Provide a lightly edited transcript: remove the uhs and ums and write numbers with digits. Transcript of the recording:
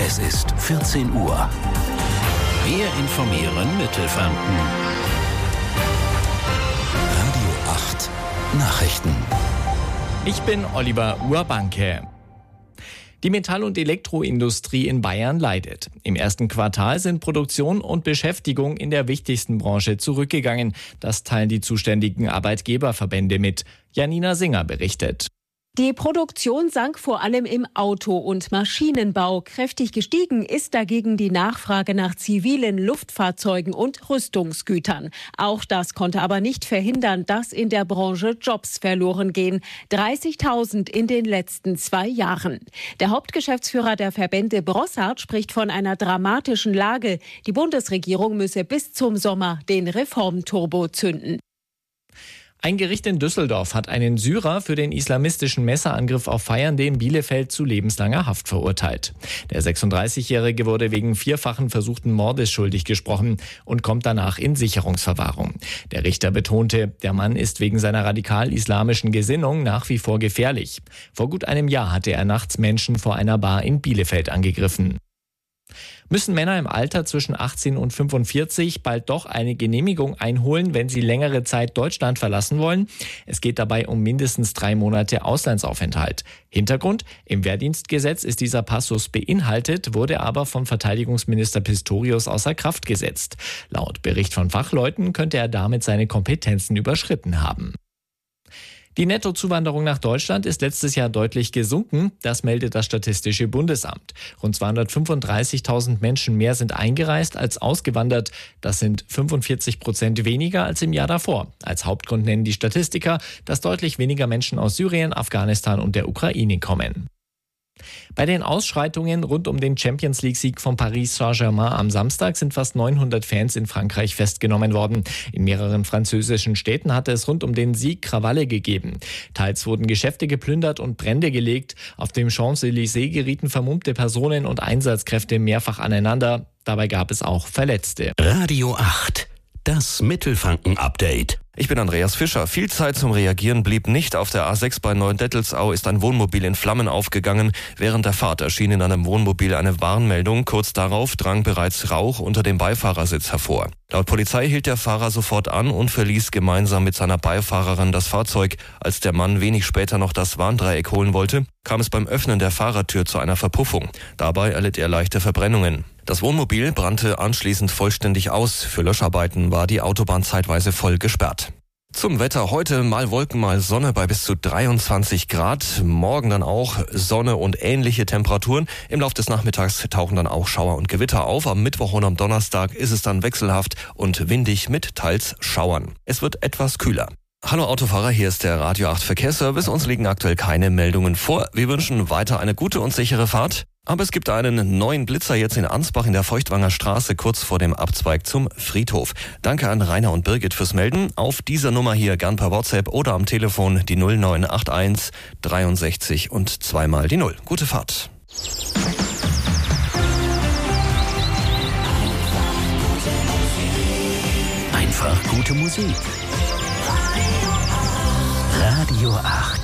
Es ist 14 Uhr. Wir informieren Mittelfranken. Radio 8 Nachrichten. Ich bin Oliver Urbanke. Die Metall- und Elektroindustrie in Bayern leidet. Im ersten Quartal sind Produktion und Beschäftigung in der wichtigsten Branche zurückgegangen. Das teilen die zuständigen Arbeitgeberverbände mit. Janina Singer berichtet. Die Produktion sank vor allem im Auto- und Maschinenbau. Kräftig gestiegen ist dagegen die Nachfrage nach zivilen Luftfahrzeugen und Rüstungsgütern. Auch das konnte aber nicht verhindern, dass in der Branche Jobs verloren gehen. 30.000 in den letzten 2 Jahren. Der Hauptgeschäftsführer der Verbände Brossard spricht von einer dramatischen Lage. Die Bundesregierung müsse bis zum Sommer den Reformturbo zünden. Ein Gericht in Düsseldorf hat einen Syrer für den islamistischen Messerangriff auf Feiernde in Bielefeld zu lebenslanger Haft verurteilt. Der 36-Jährige wurde wegen 4-fachen versuchten Mordes schuldig gesprochen und kommt danach in Sicherungsverwahrung. Der Richter betonte, der Mann ist wegen seiner radikal-islamischen Gesinnung nach wie vor gefährlich. Vor gut einem Jahr hatte er nachts Menschen vor einer Bar in Bielefeld angegriffen. Müssen Männer im Alter zwischen 18 und 45 bald doch eine Genehmigung einholen, wenn sie längere Zeit Deutschland verlassen wollen? Es geht dabei um mindestens 3 Monate Auslandsaufenthalt. Hintergrund: Im Wehrdienstgesetz ist dieser Passus beinhaltet, wurde aber von Verteidigungsminister Pistorius außer Kraft gesetzt. Laut Bericht von Fachleuten könnte er damit seine Kompetenzen überschritten haben. Die Nettozuwanderung nach Deutschland ist letztes Jahr deutlich gesunken, das meldet das Statistische Bundesamt. Rund 235.000 Menschen mehr sind eingereist als ausgewandert. Das sind 45% weniger als im Jahr davor. Als Hauptgrund nennen die Statistiker, dass deutlich weniger Menschen aus Syrien, Afghanistan und der Ukraine kommen. Bei den Ausschreitungen rund um den Champions-League-Sieg von Paris Saint-Germain am Samstag sind fast 900 Fans in Frankreich festgenommen worden. In mehreren französischen Städten hatte es rund um den Sieg Krawalle gegeben. Teils wurden Geschäfte geplündert und Brände gelegt. Auf dem Champs-Élysées gerieten vermummte Personen und Einsatzkräfte mehrfach aneinander. Dabei gab es auch Verletzte. Radio 8, das Mittelfranken-Update. Ich bin Andreas Fischer. Viel Zeit zum Reagieren blieb nicht. Auf der A6 bei Neuendettelsau ist ein Wohnmobil in Flammen aufgegangen. Während der Fahrt erschien in einem Wohnmobil eine Warnmeldung. Kurz darauf drang bereits Rauch unter dem Beifahrersitz hervor. Laut Polizei hielt der Fahrer sofort an und verließ gemeinsam mit seiner Beifahrerin das Fahrzeug. Als der Mann wenig später noch das Warndreieck holen wollte, kam es beim Öffnen der Fahrertür zu einer Verpuffung. Dabei erlitt er leichte Verbrennungen. Das Wohnmobil brannte anschließend vollständig aus. Für Löscharbeiten war die Autobahn zeitweise voll gesperrt. Zum Wetter: heute mal Wolken, mal Sonne bei bis zu 23 Grad. Morgen dann auch Sonne und ähnliche Temperaturen. Im Laufe des Nachmittags tauchen dann auch Schauer und Gewitter auf. Am Mittwoch und am Donnerstag ist es dann wechselhaft und windig mit teils Schauern. Es wird etwas kühler. Hallo Autofahrer, hier ist der Radio 8 Verkehrsservice. Uns liegen aktuell keine Meldungen vor. Wir wünschen weiter eine gute und sichere Fahrt. Aber es gibt einen neuen Blitzer jetzt in Ansbach in der Feuchtwanger Straße, kurz vor dem Abzweig zum Friedhof. Danke an Rainer und Birgit fürs Melden. Auf dieser Nummer hier gern per WhatsApp oder am Telefon die 0981 63 und zweimal die 0. Gute Fahrt. Einfach gute Musik. Radio 8.